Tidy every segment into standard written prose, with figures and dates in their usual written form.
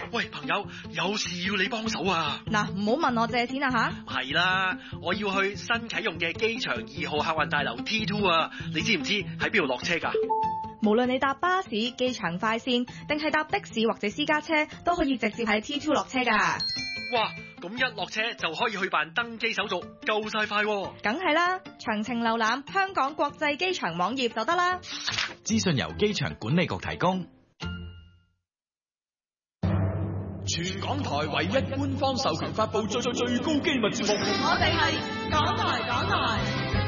喂，朋友，有事要你幫手啊！ 嗱，唔好問我借錢啊吓！ 係啦，我要去新啟用嘅機場2號客運大樓 T2 啊！你知唔知喺邊度落車㗎？ 無論你搭巴士、機場快線，定係搭的士或者私家車，都可以直接喺 T2 落車㗎。 哇！咁一落車就可以去辦登機手續，夠晒快喎！ 梗係啦，詳情瀏覽香港國際機場網頁就得啦。 資訊由機場管理局提供。 全港台唯一官方授權發布最高機密節目， 我哋係港台。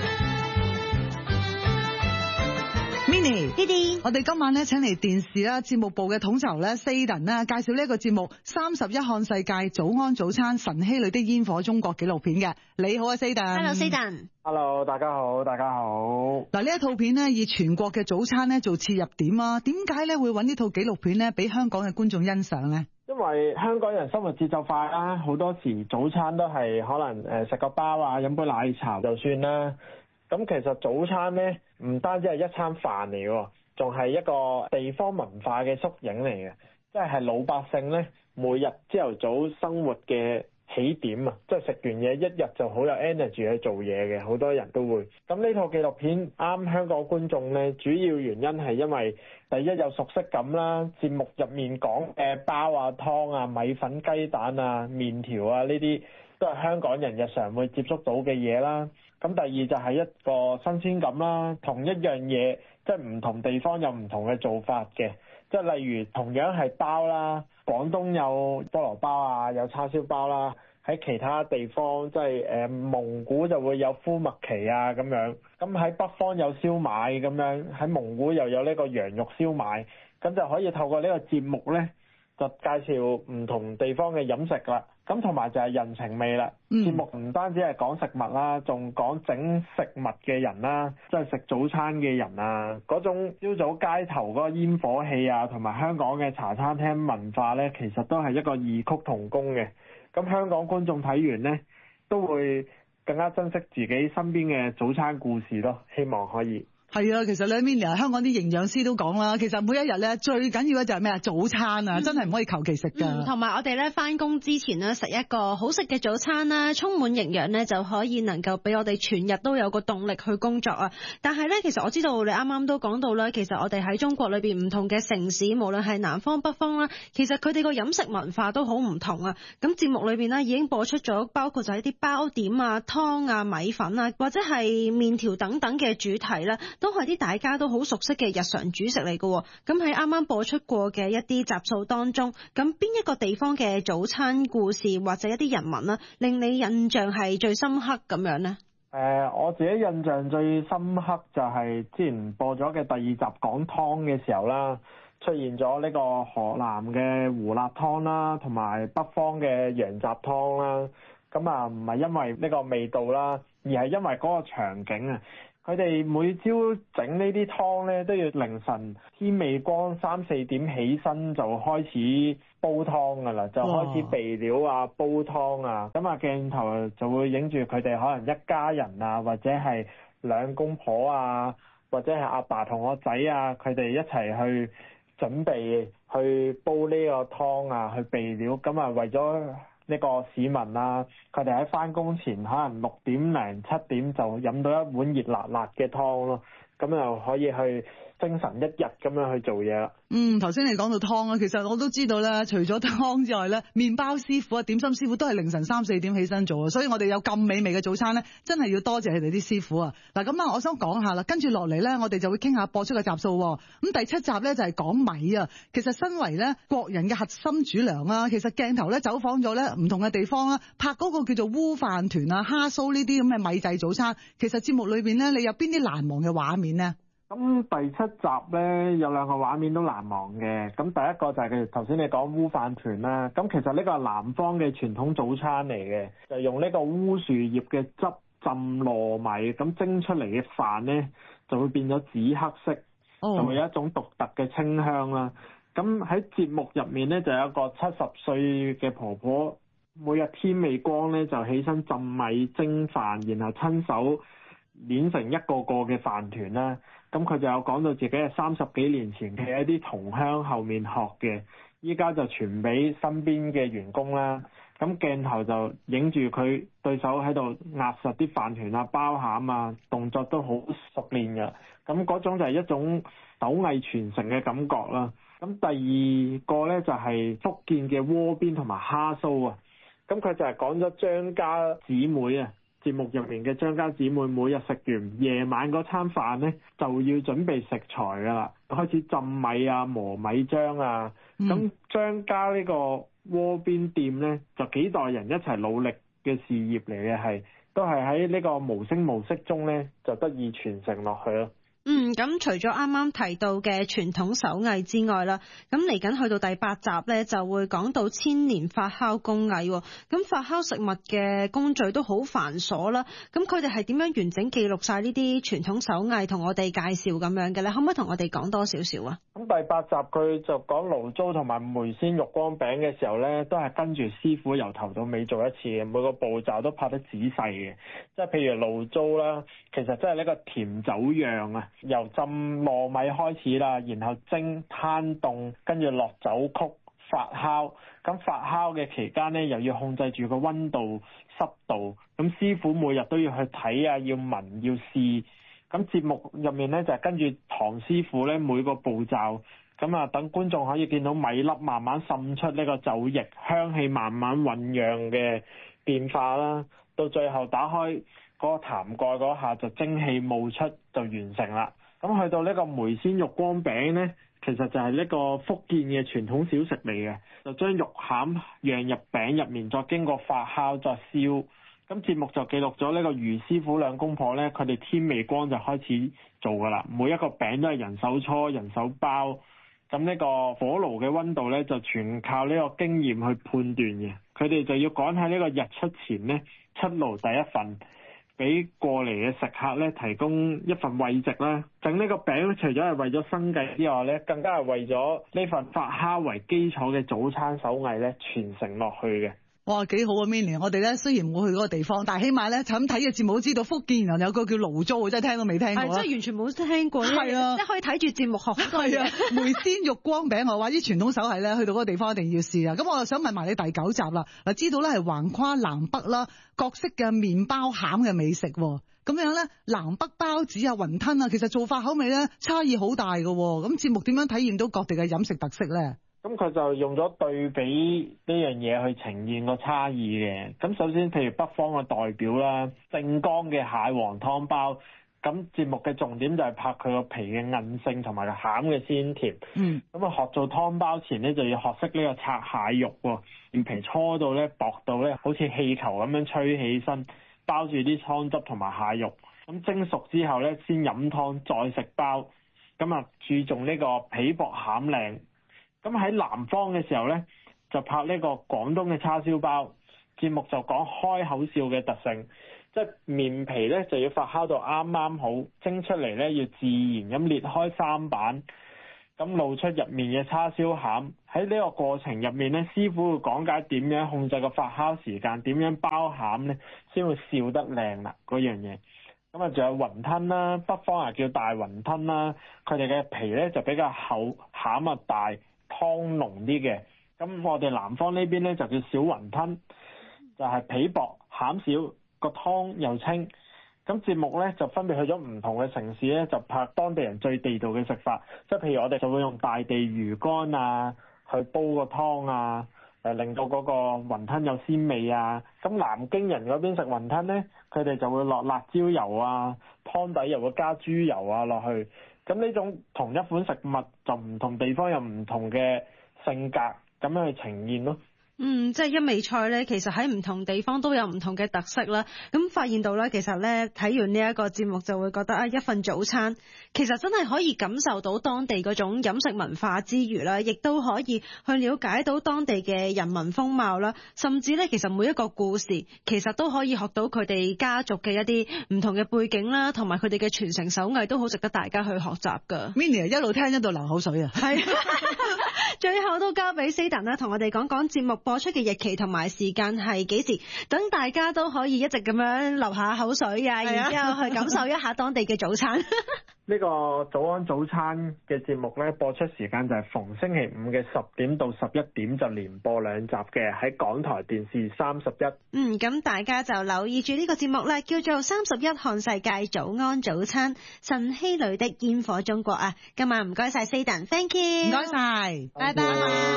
Minnie， 呢啲我哋今晚咧請嚟電視啦節目部嘅統籌咧 Saden 啦，介紹呢一個節目31看世界早安早餐晨曦裏的煙火中國紀錄片嘅。你好啊 Hello Saden。 Hello， 大家好，大家好。 嗱，呢一套片咧以全國嘅早餐咧做切入點啊，點解咧會揾呢套紀錄片咧俾香港嘅觀眾欣賞咧？ 因為香港人生活節奏快啦，好多時早餐都係可能食個包啊，飲杯奶茶就算啦。咁其實早餐呢，唔單止係一餐飯嚟嘅，仲係一個地方文化嘅縮影嚟嘅，即係老百姓呢，每日朝頭早生活嘅起點啊，即係食完嘢一日就好有 energy 去做嘢嘅，好多人都會。咁呢套紀錄片啱香港觀眾呢，主要原因係因為第一有熟悉感啦，節目入面講嘅包啊、湯啊、米粉、雞蛋啊、麵條啊呢啲都係香港人日常會接觸到嘅嘢啦。咁第二就係一個新鮮感啦，同一樣嘢即係唔同地方有唔同嘅做法嘅，即係例如同樣係包啦，廣東有菠蘿包啊，有叉燒包啦，喺其他地方即係蒙古就會有烏麥奇啊咁樣，咁喺北方有燒賣咁樣，喺蒙古又有呢個羊肉燒賣，咁就可以透過呢個節目呢，就介紹唔同地方嘅飲食啦。咁同埋就係人情味啦。節目唔單止係講食物啦，仲講整食物嘅人啦，即係食早餐嘅人啊，嗰種朝早街頭嗰個煙火氣啊，同埋香港嘅茶餐廳文化呢，其實都係一個異曲同工嘅。咁香港觀眾睇完呢，都會更加珍惜自己身邊嘅早餐故事咯。希望可以。 係啊，其實咧 Minnie 香港啲營養師都講啦，其實每一日咧最緊要嘅就係咩啊？早餐啊，真係唔可以求其食㗎。 同埋我哋咧返工之前咧食一個好食嘅早餐啦，充滿營養咧就可以能夠俾我哋全日都有個動力去工作啊。但係咧，其實我知道你啱啱都講到啦，其實我哋喺中國裏邊唔同嘅城市，無論係南方北方啦，其實佢哋個飲食文化都好唔同啊。咁節目裏邊咧已經播出咗，包括就係啲包點啊、湯啊、米粉啊，或者係麵條等等嘅主題啦。都係啲大家都好熟悉嘅日常主食嚟嘅。咁喺啱啱播出過嘅一啲集數當中，咁邊一個地方嘅早餐故事或者一啲人物啦，令你印象係最深刻咁樣呢？ 我自己印象最深刻就係之前播咗嘅第2集講湯嘅時候啦，出現咗呢個河南嘅胡辣湯啦，同埋北方嘅羊雜湯啦。咁啊，唔係因為呢個味道啦，而係因為嗰個場景啊。佢哋每朝整呢啲湯咧，都要凌晨天未光3-4點起身就開始煲湯㗎啦，就開始備料啊、煲湯啊。咁啊，鏡頭就會影住佢哋可能一家人啊，或者係兩公婆啊，或者係阿爸同個仔啊，佢哋一齊去準備去煲呢個湯啊，去備料。咁啊，為咗呢個市民啊，佢哋喺返工前可能6點零7點就飲到一碗熱辣辣嘅湯咯，咁又可以去精神一日咁樣去做嘢啦。 頭先你講到湯啊，其實我都知道咧，除咗湯之外咧，麵包師傅啊、點心師傅都係凌晨3-4點起身做啊，所以我哋有咁美味嘅早餐咧，真係要多謝佢哋啲師傅啊。嗱，咁啊，我想講下啦，跟住落嚟咧，我哋就會傾下播出嘅集數。咁第7集咧就係講米啊。其實身為咧國人嘅核心主糧啊，其實鏡頭咧走訪咗咧唔同嘅地方啦，拍嗰個叫做烏飯團啊、蝦酥呢啲咁嘅米製早餐。其實節目裏邊咧，你有邊啲難忘嘅畫面呢？ 咁第7集咧有2個畫面都難忘嘅。咁第一個就係佢頭先你講烏飯團啦。咁其實呢個係南方嘅傳統早餐嚟嘅，就用呢個烏樹葉嘅汁浸糯米，咁蒸出嚟嘅飯咧就會變咗紫黑色，就會有一種獨特嘅清香啦。咁喺節目入面咧就有一個70歲嘅婆婆，每日天未光咧就起身浸米蒸飯，然後親手捏成一個個嘅飯團啦。咁佢就有講到自己係30幾年前嘅一啲同鄉後面學嘅， 依家就傳俾身邊嘅員工啦。咁鏡頭就影住佢對手喺度壓實啲飯團啊、包餡啊，動作都好熟練嘅。咁嗰種就係一種手藝傳承嘅感覺啦。咁第二個呢，就係福建嘅鍋邊同埋蝦酥啊。咁佢就係講咗張家姊妹啊，節目入面嘅張家姊妹每日食完夜晚嗰餐飯呢，就要準備食材㗎啦，開始浸米啊、磨米漿啊。咁張家呢個鍋邊店呢，就幾代人一齊努力嘅事業嚟嘅，都係喺呢個無聲無息中呢，就得以傳承落去咯。 咁除咗啱啱提到嘅傳統手藝之外啦，咁嚟緊去到第8集咧，就會講到千年發酵工藝。咁發酵食物嘅工序都好繁瑣啦，咁佢哋係點樣完整記錄晒呢啲傳統手藝同我哋介紹咁樣嘅咧？可唔可以同我哋講多少少啊？ 咁第8集佢就講醪糟同埋梅鮮肉光餅嘅時候咧，都係跟住師傅由頭到尾做一次嘅，每個步驟都拍得仔細嘅。即係譬如醪糟啦，其實真係呢個甜酒釀啊，由浸糯米開始啦，然後蒸、攤凍，跟住落酒曲發酵。咁發酵嘅期間咧，又要控制住個溫度、濕度。咁師傅每日都要去睇啊，要聞、要試。咁節目入面咧就係跟住唐師傅咧每個步驟，咁啊等觀眾可以見到米粒慢慢滲出呢個酒液，香氣慢慢醖釀嘅變化啦。到最後打開嗰個壇蓋嗰下就蒸氣冒出就完成啦。咁去到呢個梅鮮肉光餅呢，其實就係呢個福建嘅傳統小食嚟嘅，就將肉餡釀入餅入面，再經過發酵再燒。咁節目就記錄咗呢個余師傅兩公婆呢，佢哋天未光就開始做㗎啦，每一個餅都係人手搓、人手包。咁呢個火爐嘅溫度呢，就全靠呢個經驗去判斷嘅。佢哋就要趕喺呢個日出前呢，出爐第一份，俾過嚟嘅食客呢提供一份慰藉啦。整呢個餅除咗係為咗生計之外呢，更加係為咗呢份發酵為基礎嘅早餐手藝呢傳承落去嘅。 哇，幾好啊 Minnie！ 我哋咧雖然冇去嗰個地方，但係起碼咧就咁睇嘅節目都知道福建原來有個叫醪糟，真係聽都未聽過啦。 真係完全冇聽過。係啊，即係可以睇住節目學好多嘢。 梅鮮肉光餅我話啲傳統手藝咧，去到嗰個地方一定要試啊！咁我就想問埋你第9集啦。嗱，知道咧係橫跨南北啦，各式嘅麵包餡嘅美食。咁樣咧，南北包子啊、雲吞啊，其實做法口味咧差異好大㗎。咁節目點樣體驗到各地嘅飲食特色咧？ 咁佢就用咗對比呢樣嘢去呈現個差異嘅。咁首先，譬如北方嘅代表啦，正江嘅蟹黃湯包。咁節目嘅重點就係拍佢個皮嘅韌性同埋個餡嘅鮮甜。咁啊，學做湯包前咧，就要學識呢個拆蟹肉喎，連皮搓到咧薄到咧，好似氣球咁樣吹起身，包住啲湯汁同埋蟹肉。咁蒸熟之後咧，先飲湯再食包。咁啊，注重呢個皮薄餡靚。咁喺南方嘅時候呢，就拍呢個廣東嘅叉燒包。節目就講開口笑嘅特性，即係麵皮呢就要發酵到啱啱好，蒸出嚟呢要自然咁裂開3瓣，咁露出入面嘅叉燒餡。喺呢個過程入面呢，師傅會講解點樣控制個發酵時間，點樣包餡呢先會笑得靚啦嗰樣嘢。咁啊，仲有雲吞啦，北方啊叫大雲吞啦，佢哋嘅皮呢就比較厚，餡啊大，湯濃啲嘅。咁我哋南方呢邊呢就叫小雲吞，就係皮薄餡少，個湯又清。咁節目呢就分別去咗唔同嘅城市呢，就拍當地人最地道嘅食法，即係譬如我哋就會用大地魚乾啊去煲個湯啊，令到嗰個雲吞有鮮味啊。咁南京人嗰邊食雲吞呢，佢哋就會落辣椒油啊，湯底又會加豬油啊落去。咁呢種同一款食物就唔同地方有唔同嘅性格，咁樣去呈現咯。 即係一味菜咧，其實喺唔同地方都有唔同嘅特色啦。咁發現到咧，其實咧睇完呢一個節目就會覺得一份早餐其實真係可以感受到當地嗰種飲食文化之餘啦，亦都可以去了解到當地嘅人民風貌啦，甚至咧其實每一個故事其實都可以學到佢哋家族嘅一啲唔同嘅背景啦，同埋佢哋嘅傳承手藝都好值得大家去學習㗎。 Minnie 一路聽一路流口水啊！ 係，最後都交俾 Satan 啦，同我哋講講節目播出嘅日期同埋時間係幾時，等大家都可以一直咁樣流下口水啊，然之後去感受一下當地嘅早餐。 呢個早安早餐嘅節目咧，播出時間就係逢星期五嘅10點到11點，就連播2集嘅，喺港台電視31。 咁大家就留意住呢個節目啦，叫做31看世界早安早餐，晨曦裏的煙火中國啊！今晚唔該晒 Satan，thank you， 唔該晒， 拜拜。